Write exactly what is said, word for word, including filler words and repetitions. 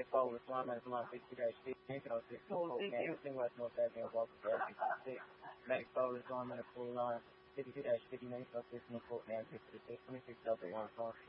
Medic Bowler, Flyman, Flyman, sixty dash fifteen, six, Cool, thank you. Anderson, West North Avenue, Walker, sixty-six. Medic Bowler, Flyman, full line, fifty-two dash fifty-nine, fifteen, four, nine, fifty-six, twenty-six, Delta, one, four.